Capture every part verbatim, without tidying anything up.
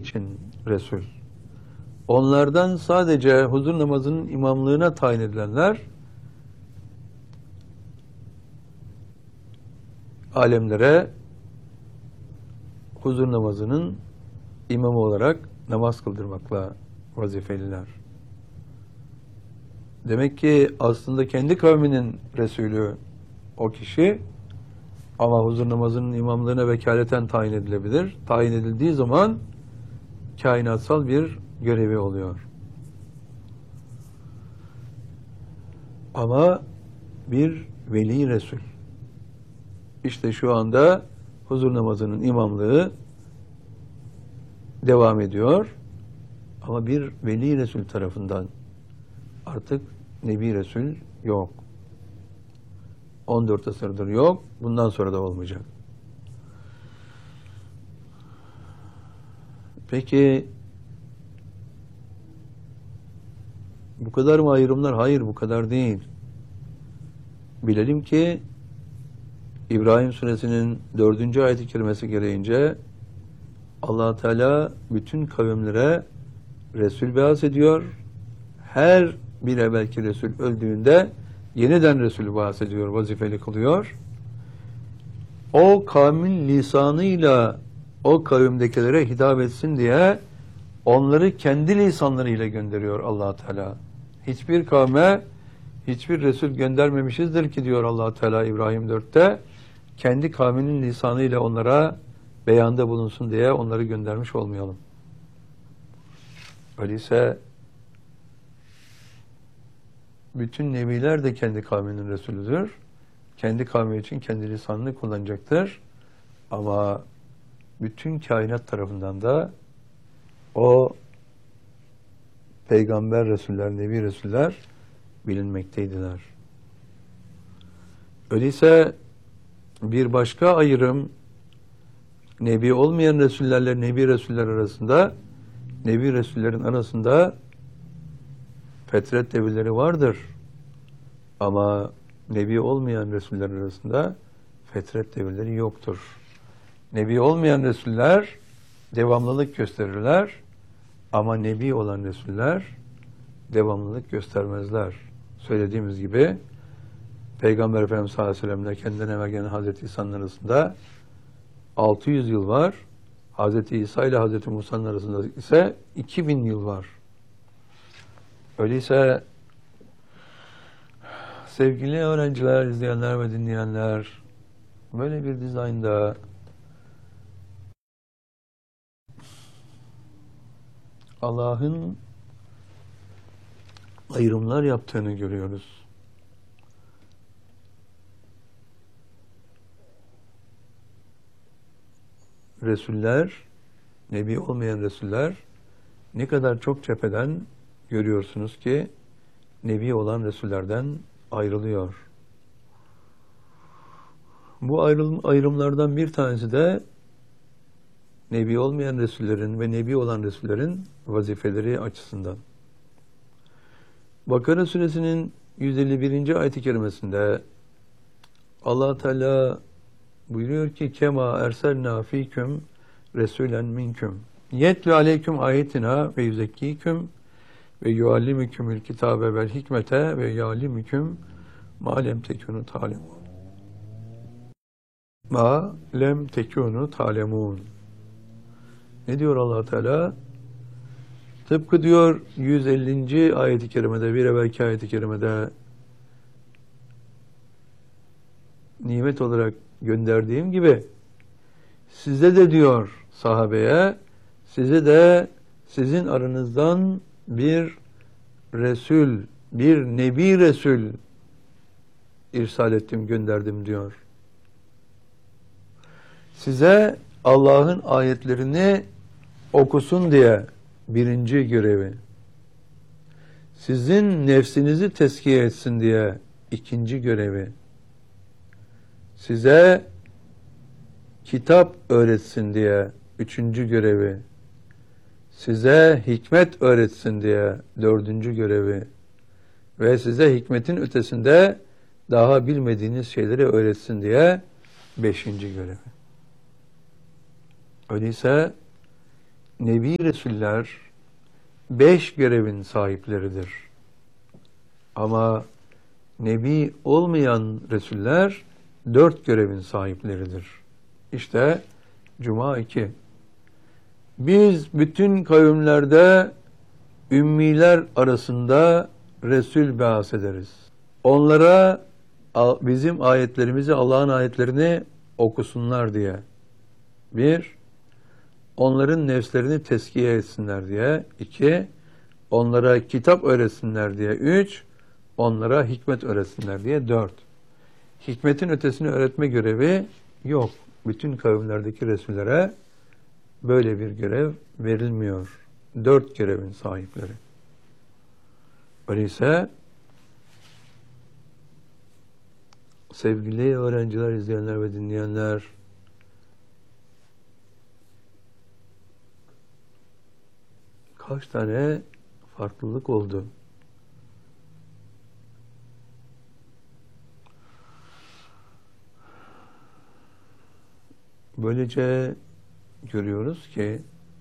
için Resul. Onlardan sadece huzur namazının imamlığına tayin edilenler alemlere huzur namazının imamı olarak namaz kıldırmakla vazifeliler. Demek ki aslında kendi kavminin Resulü o kişi, ama huzur namazının imamlığına vekaleten tayin edilebilir. Tayin edildiği zaman kainatsal bir görevi oluyor. Ama bir veli Resul. İşte şu anda huzur namazının imamlığı devam ediyor. Ama bir veli Resul tarafından, artık Nebi Resul yok. on dört asırdır yok. Bundan sonra da olmayacak. Peki bu kadar mı ayrımlar? Hayır, bu kadar değil. Bilelim ki İbrahim Suresinin dördüncü ayet-i kerimesi gereğince Allah Teala bütün kavimlere Resul beas ediyor. Her bir evvelki Resul öldüğünde yeniden Resul beas ediyor, vazifeli kılıyor. O kavmin lisanıyla o kavimdekilere hitap etsin diye onları kendi lisanlarıyla gönderiyor Allah Teala. Hiçbir kavme hiçbir Resul göndermemişizdir ki diyor Allah Teala İbrahim dörtte, kendi kavminin lisanıyla onlara beyanda bulunsun diye onları göndermiş olmayalım. Öyleyse bütün nebiler de kendi kavminin Resulüdür. Kendi kavmi için kendi lisanını kullanacaktır. Ama bütün kainat tarafından da o peygamber Resuller, Nebi Resuller bilinmekteydiler. Öyleyse bir başka ayrım, Nebi olmayan Resullerle Nebi Resuller arasında, Nebi Resullerin arasında fetret devirleri vardır. Ama Nebi olmayan Resuller arasında fetret devirleri yoktur. Nebi olmayan Resuller devamlılık gösterirler. Ama Nebi olan Resuller devamlılık göstermezler. Söylediğimiz gibi Peygamber Efendimiz sallallahu aleyhi ve sellem'le kendinden evvel gelen Hazreti İsa'nın arasında altı yüz yıl var. Hazreti İsa ile Hazreti Musa'nın arasında ise iki bin yıl var. Öyleyse sevgili öğrenciler, izleyenler ve dinleyenler, böyle bir dizaynda Allah'ın ayrımlar yaptığını görüyoruz. Resuller, Nebi olmayan Resuller ne kadar çok cepheden görüyorsunuz ki Nebi olan Resullerden ayrılıyor. Bu ayrım, ayrımlardan bir tanesi de Nebi olmayan Resullerin ve Nebi olan Resullerin vazifeleri açısından. Bakara Suresinin yüz elli birinci ayet-i kerimesinde Allah Teala buyuruyor ki kema erselna fiküm resulen minküm yetlu aleyküm ayetina ve yüzekkiküm ve yuallimükümül kitabe vel hikmete ve yuallimüküm ma lem tekunu talemun ma lem tekunu talemun. Ne diyor Allah Teala? Tıpkı diyor yüz ellinci ayet-i kerimede, bir evvelki ayet-i kerimede nimet olarak gönderdiğim gibi size de diyor sahabeye, size de sizin aranızdan bir Resul, bir Nebi Resul irsal ettim, gönderdim diyor. Size Allah'ın ayetlerini okusun diye birinci görevi. Sizin nefsinizi tezkiye etsin diye ikinci görevi. Size kitap öğretsin diye üçüncü görevi. Size hikmet öğretsin diye dördüncü görevi. Ve size hikmetin ötesinde daha bilmediğiniz şeyleri öğretsin diye beşinci görevi. Öyleyse Nebi Resuller beş görevin sahipleridir. Ama Nebi olmayan Resuller dört görevin sahipleridir. İşte Cuma iki. Biz bütün kavimlerde ümmiler arasında Resul be'as ederiz. Onlara bizim ayetlerimizi, Allah'ın ayetlerini okusunlar diye. Bir, onların nefslerini teskiye etsinler diye. İki, onlara kitap öğretsinler diye. Üç, onlara hikmet öğretsinler diye. Dört. Hikmetin ötesini öğretme görevi yok. Bütün kavimlerdeki Resullere böyle bir görev verilmiyor. Dört görevin sahipleri. Öyleyse sevgili öğrenciler, izleyenler ve dinleyenler, kaç tane farklılık oldu? Böylece görüyoruz ki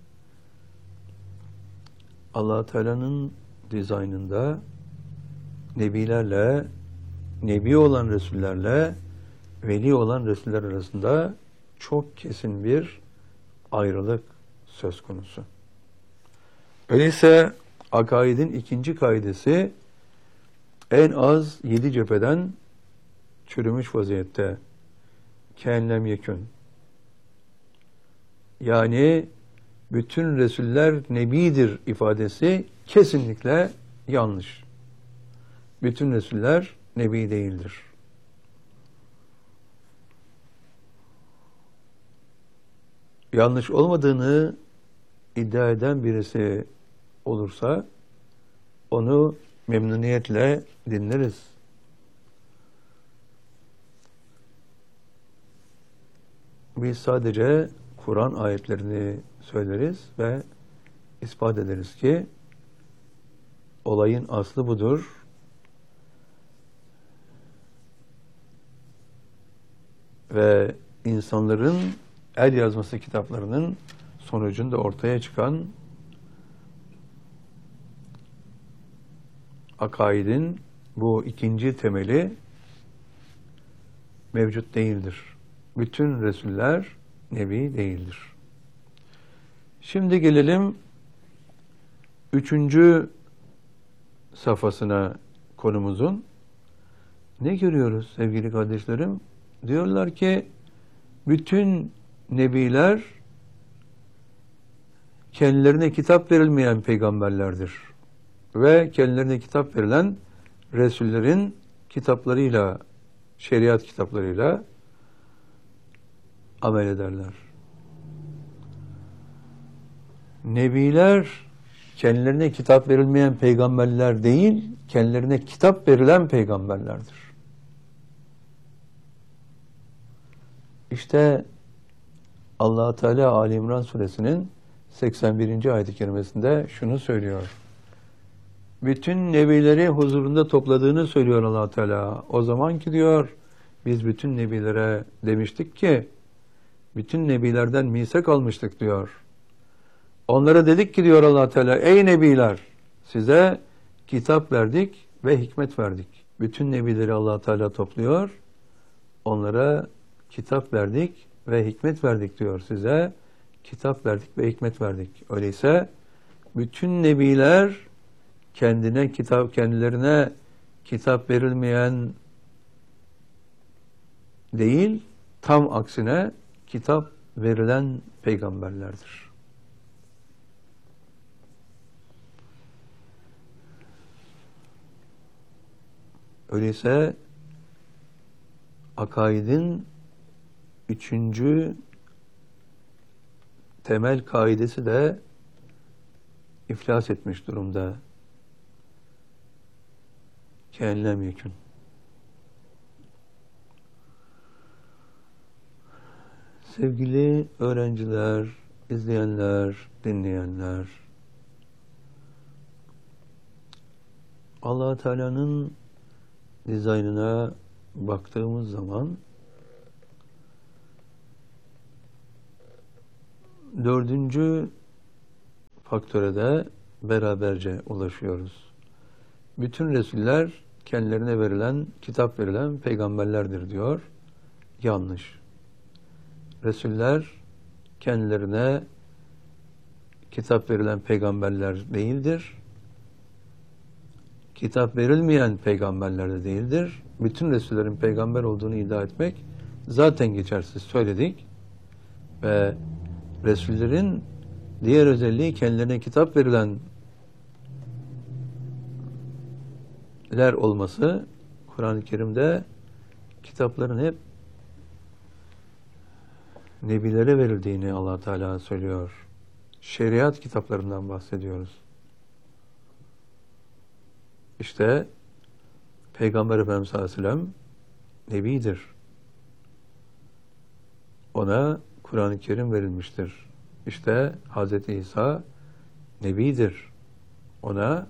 Allah Teala'nın dizaynında nebilerle, nebi olan Resullerle veli olan Resuller arasında çok kesin bir ayrılık söz konusu. Öyleyse akaidin ikinci kaidesi en az yedi cepheden çürümüş vaziyette. Kânem yekün. Yani bütün Resuller Nebidir ifadesi kesinlikle yanlış. Bütün Resuller Nebi değildir. Yanlış olmadığını iddia eden birisi olursa onu memnuniyetle dinleriz. Biz sadece Kur'an ayetlerini söyleriz ve ispat ederiz ki olayın aslı budur. Ve insanların el yazması kitaplarının sonucunda ortaya çıkan akaidin bu ikinci temeli mevcut değildir. Bütün Resuller Nebi değildir. Şimdi gelelim üçüncü safhasına konumuzun. Ne görüyoruz sevgili kardeşlerim? Diyorlar ki bütün nebiler kendilerine kitap verilmeyen peygamberlerdir. Ve kendilerine kitap verilen Resullerin kitaplarıyla, şeriat kitaplarıyla amel ederler. Nebiler kendilerine kitap verilmeyen peygamberler değil, kendilerine kitap verilen peygamberlerdir. İşte Allah Teala Ali İmran suresinin seksen birinci ayet-i kerimesinde şunu söylüyor. Bütün nebileri huzurunda topladığını söylüyor Allah Teala. O zaman ki diyor, biz bütün nebilere demiştik ki, bütün nebilerden misak almıştık diyor. Onlara dedik ki diyor Allah Teala, ey nebiler, size kitap verdik ve hikmet verdik. Bütün nebileri Allah Teala topluyor. Onlara kitap verdik ve hikmet verdik diyor size. Kitap verdik ve hikmet verdik. Öyleyse bütün nebiler kendine kitap, kendilerine kitap verilmeyen değil, tam aksine kitap verilen peygamberlerdir. Öyleyse akaidin üçüncü temel kaidesi de iflas etmiş durumda. Kânem yekün. Sevgili öğrenciler, izleyenler, dinleyenler, Allah Teala'nın dizaynına baktığımız zaman dördüncü faktöre de beraberce ulaşıyoruz. Bütün Resuller kendilerine verilen, kitap verilen peygamberlerdir diyor. Yanlış. Resuller kendilerine kitap verilen peygamberler değildir. Kitap verilmeyen peygamberler de değildir. Bütün Resullerin peygamber olduğunu iddia etmek zaten geçersiz, söyledik. Ve Resullerin diğer özelliği kendilerine kitap verilenler olması. Kur'an-ı Kerim'de kitapların hep nebilere verildiğini Allah Teala söylüyor. Şeriat kitaplarından bahsediyoruz. İşte Peygamber Efendimiz sallallahu aleyhi ve sellem nebidir. Ona Kur'an-ı Kerim verilmiştir. İşte Hazreti İsa nebidir. Ona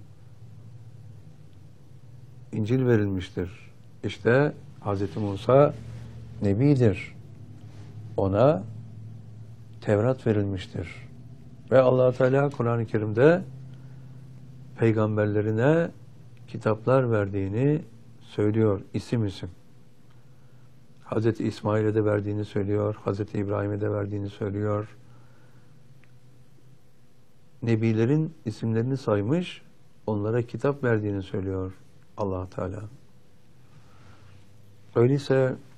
İncil verilmiştir. İşte Hazreti Musa nebidir. Ona Tevrat verilmiştir. Ve Allah Teala Kur'an-ı Kerim'de peygamberlerine kitaplar verdiğini söylüyor, isim isim. Hazreti İsmail'e de verdiğini söylüyor, Hazreti İbrahim'e de verdiğini söylüyor. Nebilerin isimlerini saymış, onlara kitap verdiğini söylüyor Allah Teala. Öyleyse